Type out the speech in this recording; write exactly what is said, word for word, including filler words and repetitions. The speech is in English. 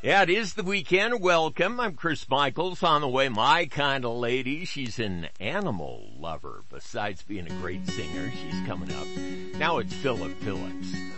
Yeah, it is the weekend. Welcome. I'm Chris Michaels. On the way, my kind of lady. She's an animal lover. Besides being a great singer, she's coming up. Now it's Philip Phillips.